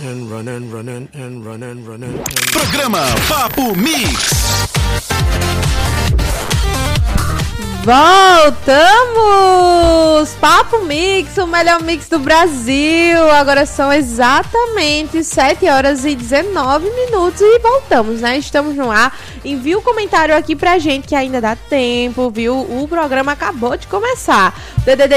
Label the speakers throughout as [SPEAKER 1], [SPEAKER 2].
[SPEAKER 1] Programa Papo Mix.
[SPEAKER 2] Voltamos! Papo Mix, o melhor mix do Brasil. Agora são exatamente 7 horas e 19 minutos e voltamos, né? Estamos no ar. Envia um comentário aqui pra gente que ainda dá tempo, viu? O programa acabou de começar. DDD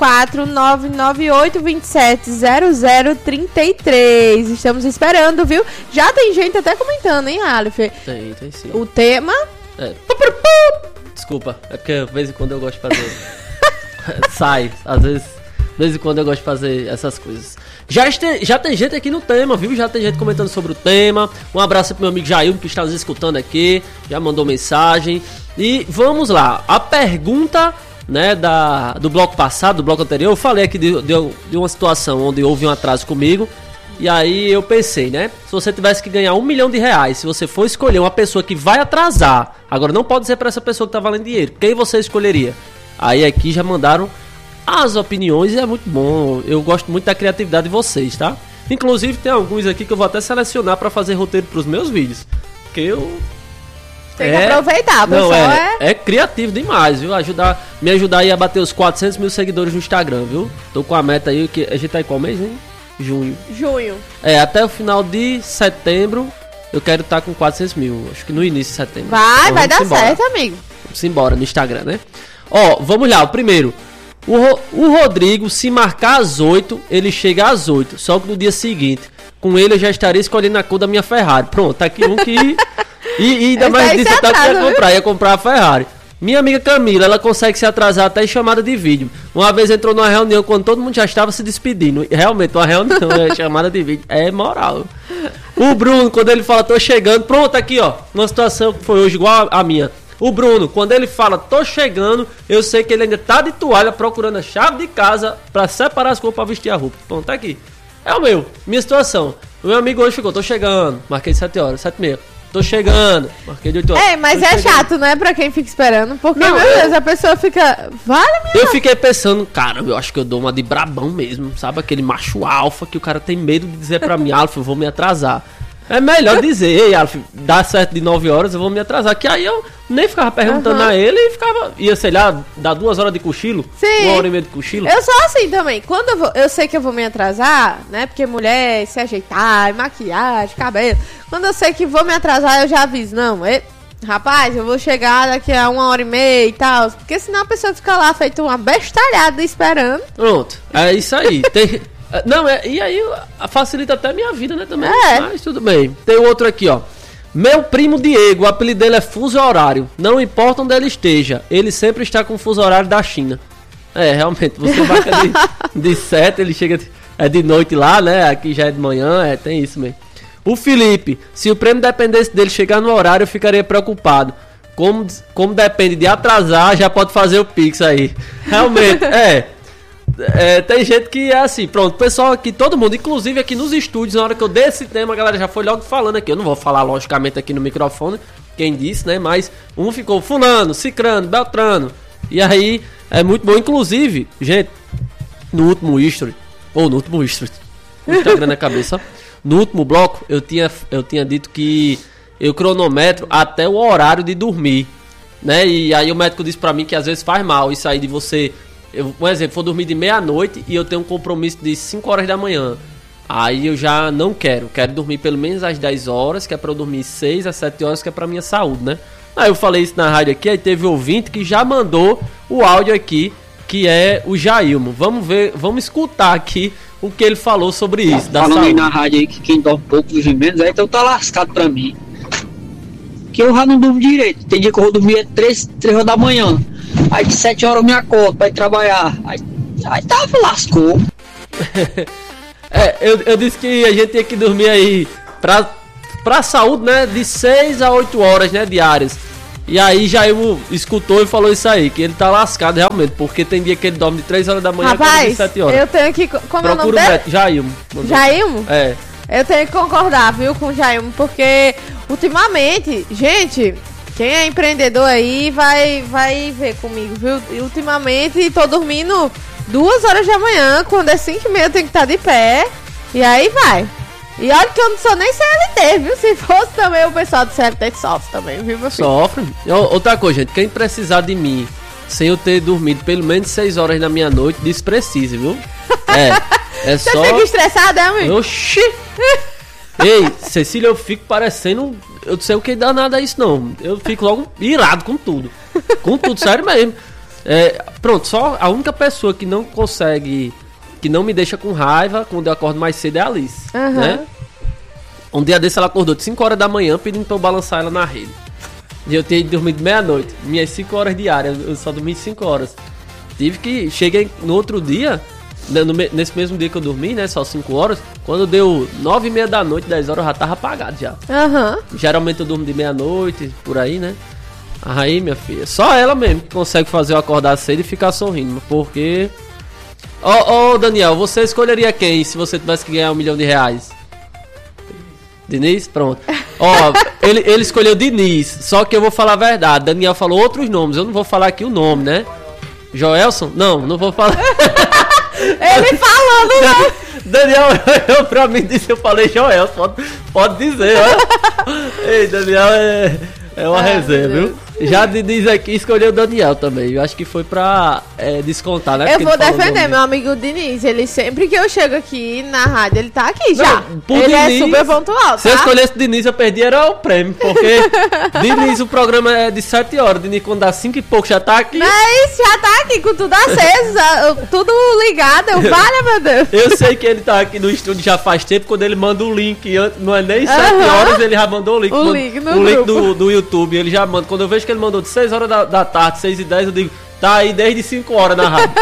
[SPEAKER 2] 84998270033. Estamos esperando, viu? Já tem gente até comentando, hein, Aleph?
[SPEAKER 3] Tem sim.
[SPEAKER 2] O tema...
[SPEAKER 3] Desculpa, é porque de vez em quando eu gosto de fazer. Sai, às vezes. De vez em quando eu gosto de fazer essas coisas. Já tem gente aqui no tema, viu? Já tem gente comentando sobre o tema. Um abraço pro meu amigo Jailton que está nos escutando aqui. Já mandou mensagem. E vamos lá. A pergunta, né, do bloco passado, do bloco anterior, eu falei aqui de uma situação onde houve um atraso comigo. E aí eu pensei, né? Se você tivesse que ganhar R$1 milhão, se você for escolher uma pessoa que vai atrasar, agora não pode ser para essa pessoa que tá valendo dinheiro, quem você escolheria? Aí aqui já mandaram as opiniões e é muito bom. Eu gosto muito da criatividade de vocês, tá? Inclusive tem alguns aqui que eu vou até selecionar para fazer roteiro pros meus vídeos. Porque eu...
[SPEAKER 2] Tem que aproveitar,
[SPEAKER 3] pessoal. É criativo demais, viu? Me ajudar aí a bater os 400 mil seguidores no Instagram, viu? Tô com a meta aí, que a gente tá em qual mês, hein? Junho. Até o final de setembro eu quero estar com 400 mil. Acho que no início de setembro.
[SPEAKER 2] Vai dar certo, amigo.
[SPEAKER 3] Vamos embora no Instagram, né? Ó, vamos lá, o primeiro. O Rodrigo, se marcar às 8, ele chega às 8. Só que no dia seguinte, com ele eu já estaria escolhendo a cor da minha Ferrari. Pronto, tá aqui um que... e ainda mais disso, eu ia comprar a Ferrari. Minha amiga Camila, ela consegue se atrasar até em chamada de vídeo. Uma vez entrou numa reunião quando todo mundo já estava se despedindo. Realmente, uma reunião chamada de vídeo é moral. O Bruno, quando ele fala, tô chegando. Pronto, aqui ó, uma situação que foi hoje igual a minha. O Bruno, quando ele fala, tô chegando, eu sei que ele ainda tá de toalha procurando a chave de casa pra separar as coisas pra vestir a roupa. Pronto, tá aqui. É o minha situação. O meu amigo hoje ficou, tô chegando. Marquei 7 horas, 7h30. Tô chegando, marquei de 8 horas.
[SPEAKER 2] Mas é chato, né, pra quem fica esperando. Porque, meu Deus, a pessoa fica...
[SPEAKER 3] Eu fiquei pensando, cara, eu acho que eu dou uma de brabão mesmo, sabe? Aquele macho alfa que o cara tem medo de dizer pra mim, Alfa, eu vou me atrasar. É melhor dizer, ei, Alfa, dá certo de 9 horas, eu vou me atrasar. Que aí eu nem ficava perguntando a ele e ia, sei lá, dar 2 horas de cochilo.
[SPEAKER 2] Sim.
[SPEAKER 3] 1 hora e meia de cochilo.
[SPEAKER 2] Eu sou assim também. Quando eu sei que eu vou me atrasar, né? Porque mulher se ajeitar, maquiagem, cabelo. Quando eu sei que vou me atrasar, eu já aviso. Não, rapaz, eu vou chegar daqui a 1 hora e meia e tal. Porque senão a pessoa fica lá feito uma bestalhada esperando.
[SPEAKER 3] Pronto, é isso aí. E aí facilita até a minha vida, né, também. Mas tudo bem. Tem outro aqui, ó. Meu primo Diego, o apelido dele é fuso horário. Não importa onde ele esteja, ele sempre está com o fuso horário da China. Realmente, você marca de 7, ele chega de noite lá, né? Aqui já é de manhã, tem isso mesmo. O Felipe, se o prêmio dependesse dele chegar no horário, eu ficaria preocupado. Como depende de atrasar, já pode fazer o Pix aí. Realmente, tem gente que é assim, pronto, pessoal aqui, todo mundo, inclusive aqui nos estúdios, na hora que eu dei esse tema, a galera já foi logo falando aqui. Eu não vou falar, logicamente, aqui no microfone, quem disse, né? Mas um ficou fulano, cicrano, beltrano. E aí, é muito bom. Inclusive, gente, no último history, o Instagram na cabeça, no último bloco, eu tinha dito que eu cronometro até o horário de dormir, né? E aí o médico disse pra mim que às vezes faz mal isso aí de você... por exemplo, for dormir de meia-noite e eu tenho um compromisso de 5 horas da manhã. Aí eu já não quero dormir pelo menos às 10 horas, que é pra eu dormir 6 a 7 horas, que é pra minha saúde, né? Aí eu falei isso na rádio aqui, aí teve um ouvinte que já mandou o áudio aqui, que é o Jailmo. Vamos ver, vamos escutar aqui o que ele falou sobre isso.
[SPEAKER 4] Falando aí na rádio aí que quem dorme pouco dorme menos, aí então tá lascado pra mim. Que eu já não durmo direito. Tem dia que eu vou dormir 3 horas da manhã. Aí de 7 horas eu me acordo pra ir trabalhar. Aí tava, lascou.
[SPEAKER 3] Eu disse que a gente tinha que dormir aí pra saúde, né? De 6 a 8 horas, né? Diárias. E aí Jailmo escutou e falou isso aí, que ele tá lascado realmente, porque tem dia que ele dorme de 3 horas da manhã até de 7 horas.
[SPEAKER 2] Eu tenho que... Como
[SPEAKER 3] procura o médico, Jailmo.
[SPEAKER 2] Jailmo?
[SPEAKER 3] É.
[SPEAKER 2] Eu tenho que concordar, viu, com o Jailmo, porque ultimamente, gente, quem é empreendedor aí vai ver comigo, viu? E ultimamente tô dormindo 2 horas da manhã, quando é 5h30 eu tenho que estar de pé, e aí vai. E olha que eu não sou nem CLT, viu? Se fosse também o pessoal do CLT sofre também, viu, meu filho?
[SPEAKER 3] Sofre. Outra coisa, gente, quem precisar de mim sem eu ter dormido pelo menos 6 horas na minha noite, diz precisa, viu? É
[SPEAKER 2] Você
[SPEAKER 3] só...
[SPEAKER 2] fica estressado, é, amigo?
[SPEAKER 3] Oxi! Ei, Cecília, eu fico parecendo... Eu não sei o que dá nada a isso, não. Eu fico logo irado com tudo. Com tudo, sério mesmo. Pronto, só a única pessoa que não consegue... Que não me deixa com raiva quando eu acordo mais cedo é a Alice, né? Um dia desse ela acordou de 5 horas da manhã pedindo pra eu balançar ela na rede. E eu tinha dormido meia-noite. Minhas 5 horas diárias, eu só dormi 5 horas. Cheguei no outro dia, nesse mesmo dia que eu dormi, né? Só 5 horas. Quando deu 9h30 da noite, 10 horas, eu já tava apagado já. Geralmente eu durmo de meia-noite, por aí, né? Aí, minha filha, só ela mesmo que consegue fazer eu acordar cedo e ficar sorrindo. Porque... Ô, Daniel, você escolheria quem se você tivesse que ganhar R$1 milhão? Diniz? Pronto. Ele escolheu Diniz, só que eu vou falar a verdade. Daniel falou outros nomes, eu não vou falar aqui o nome, né? Joelson? Não vou falar.
[SPEAKER 2] Ele falando, né?
[SPEAKER 3] Daniel olhou pra mim e disse, eu falei Joelson, pode dizer, ó. Ei, Daniel é uma resenha, viu? Já Diniz aqui escolheu o Daniel também. Eu acho que foi pra descontar, né?
[SPEAKER 2] Eu vou defender meu amigo Diniz. Ele sempre que eu chego aqui na rádio, ele tá aqui já. Ele Diniz, é super pontual, tá?
[SPEAKER 3] Se eu escolhesse Diniz, eu perdi era o prêmio. Porque Diniz, o programa é de 7 horas. Diniz, quando dá 5 e pouco, já tá aqui.
[SPEAKER 2] Não é isso, já tá aqui com tudo aceso, tudo ligado. Vale, meu Deus.
[SPEAKER 3] Eu sei que ele tá aqui no estúdio já faz tempo. Quando ele manda o link, não é nem 7 horas, ele já mandou o link.
[SPEAKER 2] O link
[SPEAKER 3] do YouTube. Ele já manda. Quando eu vejo que ele mandou de 6 horas da tarde, 6h10, eu digo, tá aí desde 5 horas na rádio.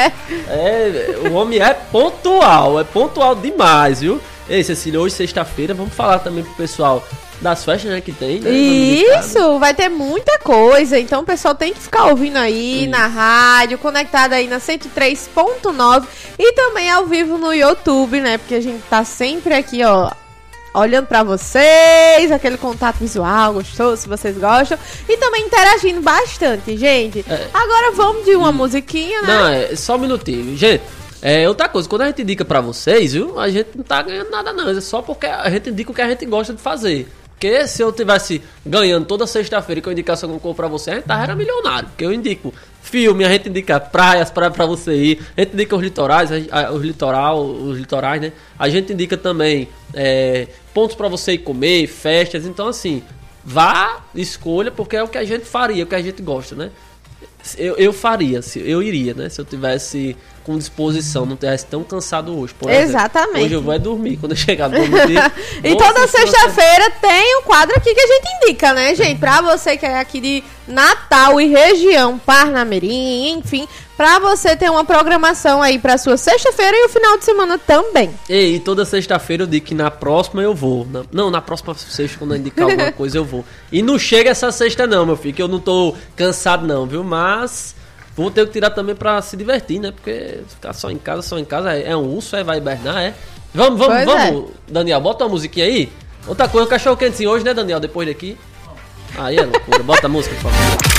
[SPEAKER 3] O homem é pontual demais, viu? Ei, Cecília, hoje sexta-feira, vamos falar também pro pessoal das festas, né, que tem, né?
[SPEAKER 2] Isso, vai ter muita coisa, então o pessoal tem que ficar ouvindo aí na rádio, conectado aí na 103.9 e também ao vivo no YouTube, né, porque a gente tá sempre aqui, ó, olhando pra vocês, aquele contato visual gostoso, se vocês gostam. E também interagindo bastante, gente. Agora vamos de uma musiquinha, né?
[SPEAKER 3] Não, é só um minutinho. Gente, outra coisa, quando a gente indica pra vocês, viu? A gente não tá ganhando nada não. É só porque a gente indica o que a gente gosta de fazer. Porque se eu tivesse ganhando toda sexta-feira que eu indicasse alguma coisa pra você, a gente era milionário. Porque eu indico filme, a gente indica praias pra você ir, a gente indica os litorais, os litorais, né? A gente indica também pontos pra você ir comer, festas. Então, assim, vá, escolha, porque é o que a gente faria, o que a gente gosta, né? Eu faria, eu iria, né? Se eu tivesse com disposição, não tivesse tão cansado hoje. Por
[SPEAKER 2] Exatamente.
[SPEAKER 3] Exemplo, hoje eu vou dormir quando eu chegar no dia.
[SPEAKER 2] E toda sexta-feira tem um quadro aqui que a gente indica, né, gente? Pra você que é aqui de Natal e região, Parnamirim, enfim, pra você ter uma programação aí pra sua sexta-feira e o final de semana também.
[SPEAKER 3] E toda sexta-feira eu digo que na próxima eu vou. Na próxima sexta, quando eu indicar alguma coisa, eu vou. E não chega essa sexta não, meu filho, que eu não tô cansado não, viu? Mas vou ter que tirar também pra se divertir, né? Porque ficar só em casa é um urso, vai hibernar, Vamos, Daniel, bota uma musiquinha aí. Outra coisa, o cachorro quentezinho hoje, né, Daniel? Depois daqui. Aí é loucura, bota a música, por favor.